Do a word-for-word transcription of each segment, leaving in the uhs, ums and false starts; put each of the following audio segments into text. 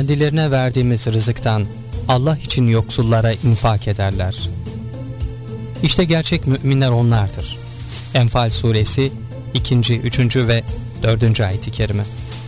kendilerine verdiğimiz rızıktan Allah için yoksullara infak ederler. İşte gerçek müminler onlardır. Enfal suresi ikinci, üçüncü ve dördüncü ayet-i kerime.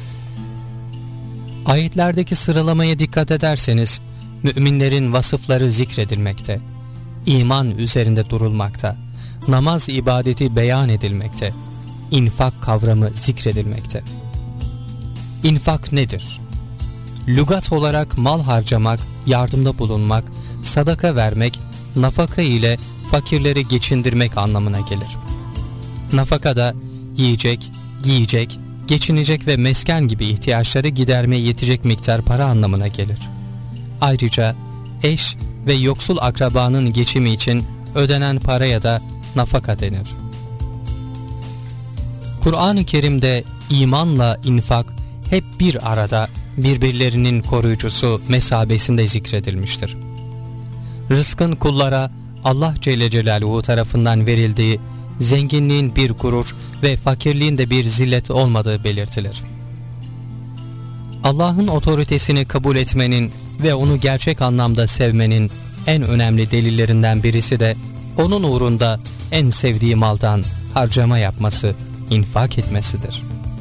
Ayetlerdeki sıralamaya dikkat ederseniz müminlerin vasıfları zikredilmekte, iman üzerinde durulmakta, namaz ibadeti beyan edilmekte, infak kavramı zikredilmekte. İnfak nedir? Lügat olarak mal harcamak, yardımda bulunmak, sadaka vermek, nafaka ile fakirleri geçindirmek anlamına gelir. Nafaka da yiyecek, giyecek, geçinecek ve mesken gibi ihtiyaçları gidermeye yetecek miktar para anlamına gelir. Ayrıca eş ve yoksul akrabanın geçimi için ödenen paraya da nafaka denir. Kur'an-ı Kerim'de imanla infak hep bir arada birbirlerinin koruyucusu mesabesinde zikredilmiştir. Rızkın kullara Allah Celle Celaluhu tarafından verildiği zenginliğin bir gurur ve fakirliğin de bir zillet olmadığı belirtilir. Allah'ın otoritesini kabul etmenin ve onu gerçek anlamda sevmenin en önemli delillerinden birisi de onun uğrunda en sevdiği maldan harcama yapması, infak etmesidir.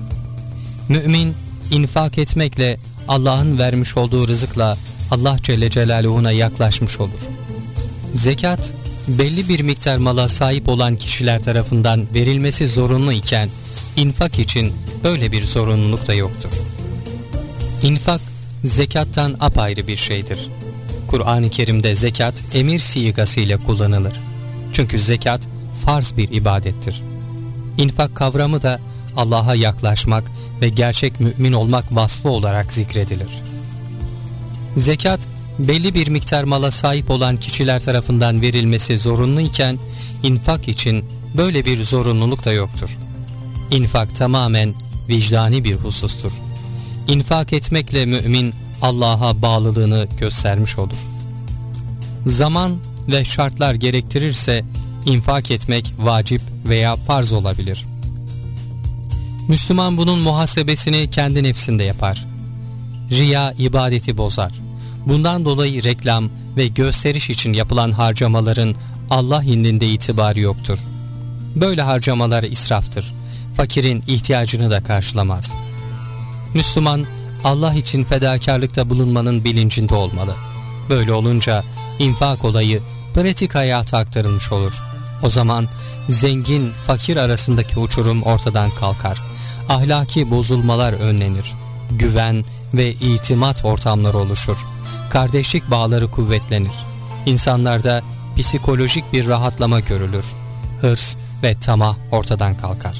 Mümin, infak etmekle Allah'ın vermiş olduğu rızıkla Allah Celle Celaluhu'na yaklaşmış olur. Zekat, belli bir miktar mala sahip olan kişiler tarafından verilmesi zorunlu iken, infak için böyle bir zorunluluk da yoktur. İnfak, zekattan apayrı bir şeydir. Kur'an-ı Kerim'de zekat emir sigası ile kullanılır. Çünkü zekat farz bir ibadettir. İnfak kavramı da Allah'a yaklaşmak ve gerçek mümin olmak vasfı olarak zikredilir. Zekat, belli bir miktar mala sahip olan kişiler tarafından verilmesi zorunlu iken, infak için böyle bir zorunluluk da yoktur. İnfak tamamen vicdani bir husustur. İnfak etmekle mümin Allah'a bağlılığını göstermiş olur. Zaman ve şartlar gerektirirse infak etmek vacip veya farz olabilir. Müslüman bunun muhasebesini kendi nefsinde yapar. Riya ibadeti bozar. Bundan dolayı reklam ve gösteriş için yapılan harcamaların Allah indinde itibarı yoktur. Böyle harcamalar israftır. Fakirin ihtiyacını da karşılamaz. Müslüman Allah için fedakarlıkta bulunmanın bilincinde olmalı. Böyle olunca infak olayı pratik hayata aktarılmış olur. O zaman zengin fakir arasındaki uçurum ortadan kalkar. Ahlaki bozulmalar önlenir. Güven ve itimat ortamları oluşur. Kardeşlik bağları kuvvetlenir. İnsanlarda psikolojik bir rahatlama görülür. Hırs ve tamah ortadan kalkar.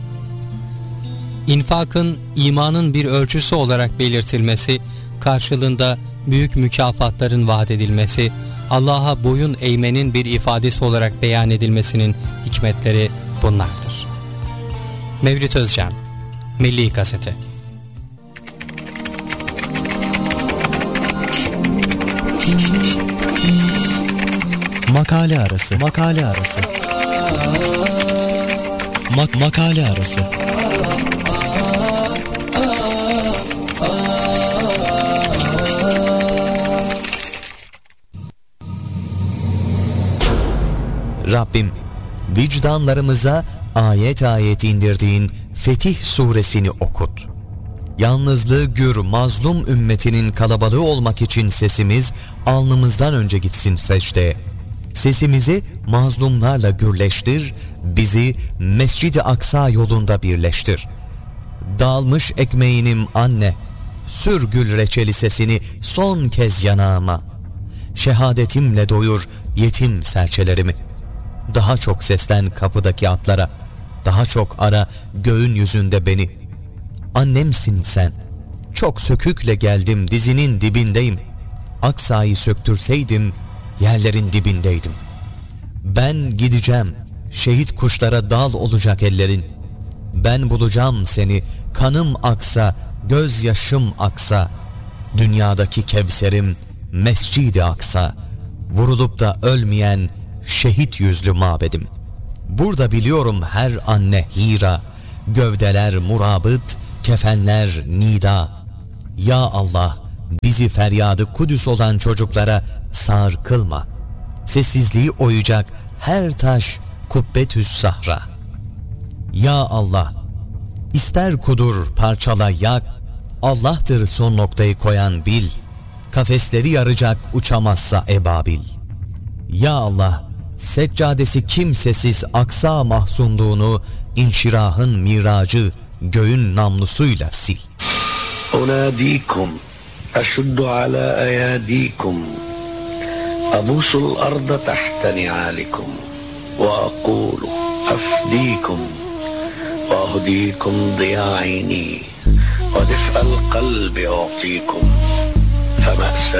İnfakın imanın bir ölçüsü olarak belirtilmesi, karşılığında büyük mükafatların vaat edilmesi, Allah'a boyun eğmenin bir ifadesi olarak beyan edilmesinin hikmetleri bunlardır. Mevlüt Özcan, Milli Gazete. Makale arası. Makale arası. Mak makale arası. Rabbim, vicdanlarımıza ayet ayet indirdiğin Fetih suresini okut. Yalnızlığı gür mazlum ümmetinin kalabalığı olmak için sesimiz alnımızdan önce gitsin secdeye. Sesimizi mazlumlarla gürleştir, bizi Mescid-i Aksa yolunda birleştir. Dağılmış ekmeğinim anne, sür gül reçeli sesini son kez yanağıma. Şehadetimle doyur yetim serçelerimi. Daha çok seslen kapıdaki atlara, daha çok ara göğün yüzünde beni. Annemsin sen, çok sökükle geldim dizinin dibindeyim. Aksa'yı söktürseydim yerlerin dibindeydim. Ben gideceğim, şehit kuşlara dal olacak ellerin. Ben bulacağım seni, kanım aksa, gözyaşım aksa. Dünyadaki Kevserim Mescid-i Aksa, vurulup da ölmeyen şehit yüzlü mabedim. Burada biliyorum her anne Hira, gövdeler murabıt, kefenler nida. Ya Allah, bizi feryadı Kudüs olan çocuklara sağır kılma. Sessizliği oyacak her taş kubbetüs sahra. Ya Allah, ister kudur parçala yak, Allah'tır son noktayı koyan bil, kafesleri yaracak uçamazsa ebabil. Ya Allah, seccadesi kimsesiz aksa mahzunluğunu inşirahın miracı göğün namlusuyla sil. Unadikum aşuddu ala ayadikum abusul arda tahta ni'alikum ve aqulu afdikum ve ahdikum diya'ini ve dif'al kalbi u'tikum fema